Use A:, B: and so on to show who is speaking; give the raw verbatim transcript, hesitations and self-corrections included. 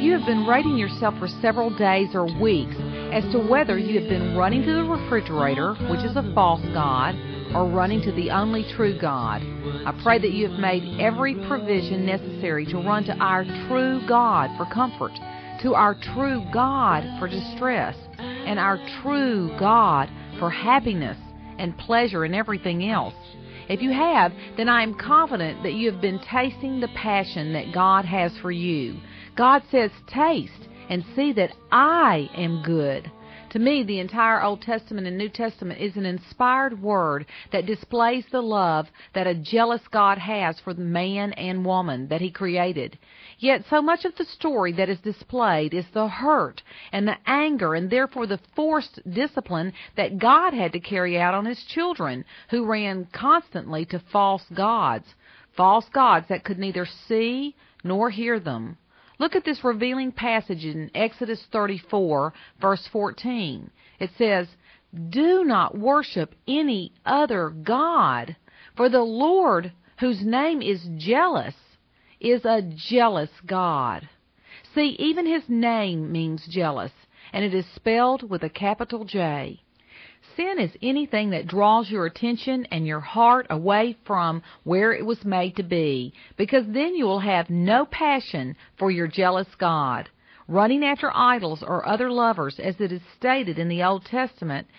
A: You have been rating yourself for several days or weeks as to whether you have been running to the refrigerator, which is a false god, or running to the only true God. I pray that you have made every provision necessary to run to our true God for comfort, to our true God for distress, and our true God for happiness and pleasure and everything else. If you have, then I am confident that you have been tasting the passion that God has for you. God says, taste and see that I am good. To me, the entire Old Testament and New Testament is an inspired word that displays the love that a jealous God has for the man and woman that He created. Yet so much of the story that is displayed is the hurt and the anger and therefore the forced discipline that God had to carry out on His children, who ran constantly to false gods, false gods that could neither see nor hear them. Look at this revealing passage in Exodus thirty-four, verse fourteen. It says, "Do not worship any other god, for the Lord, whose name is jealous, is a jealous God." See, even His name means jealous, and it is spelled with a capital J. Sin is anything that draws your attention and your heart away from where it was made to be, because then you will have no passion for your jealous God. Running after idols or other lovers, as it is stated in the Old Testament,